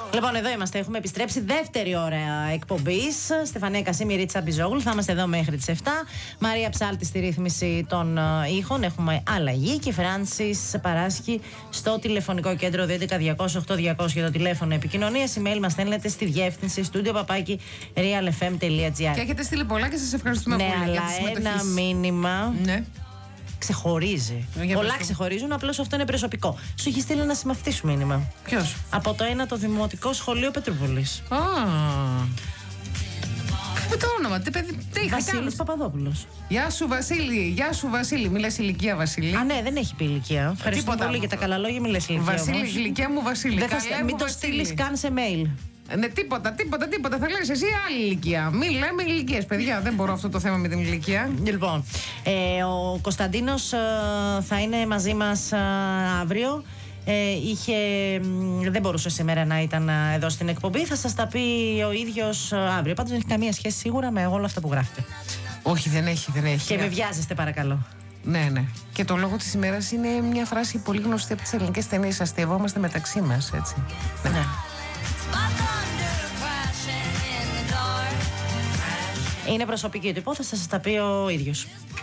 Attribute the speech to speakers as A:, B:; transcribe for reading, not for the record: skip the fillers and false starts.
A: Λοιπόν, εδώ είμαστε. Έχουμε επιστρέψει. Δεύτερη ώρα εκπομπής. Στεφανία Κασίμη, Ρίτσα Μπιζόγλου. Θα είμαστε εδώ μέχρι τις 7. Μαρία Ψάλτη στη ρύθμιση των ήχων. Έχουμε αλλαγή. Και Φράνσις παράσχει στο τηλεφωνικό κέντρο 211-208-200 για το τηλέφωνο επικοινωνίας. Email μας στέλνετε στη διεύθυνση studio@realfm.gr.
B: Και έχετε στείλει πολλά και σας ευχαριστούμε πολύ.
A: Ναι, αλλά ένα μήνυμα.
B: Ναι.
A: Ξεχωρίζει. Πολλά ξεχωρίζουν, απλώς αυτό είναι προσωπικό. Σου έχει στείλει ένα συμμαθητή μήνυμα.
B: Ποιος?
A: Από το ένα το Δημοτικό Σχολείο Πετρούπολης.
B: Με το όνομα, τι είχα
A: Βασίλης Παπαδόπουλος.
B: Γεια σου Βασίλη, γεια σου Βασίλη. Μη λες ηλικία Βασίλη.
A: Α, ναι, δεν έχει πει ηλικία. Ευχαριστώ πολύ για τα καλά λόγια, μη λες ηλικία.
B: Βασίλη, ηλικία μου Βασίλη.
A: Μην το στείλεις καν σε mail.
B: Ναι, τίποτα. Θα λες εσύ άλλη ηλικία. Μην λέμε ηλικίες, παιδιά. Δεν μπορώ αυτό το θέμα με την ηλικία.
A: Λοιπόν, ο Κωνσταντίνος θα είναι μαζί μας αύριο. Δεν μπορούσε σήμερα να ήταν εδώ στην εκπομπή. Θα σας τα πει ο ίδιος αύριο. Πάντως δεν έχει καμία σχέση σίγουρα με όλα αυτά που γράφετε.
B: Όχι, δεν έχει.
A: Και με βιάζεστε, παρακαλώ.
B: Ναι. Και το λόγο της ημέρας είναι μια φράση πολύ γνωστή από τις ελληνικές ταινίες. Αστειευόμαστε μεταξύ μας, έτσι.
A: Ναι. Είναι προσωπική του υπόθεση, θα σας τα πει ο ίδιος.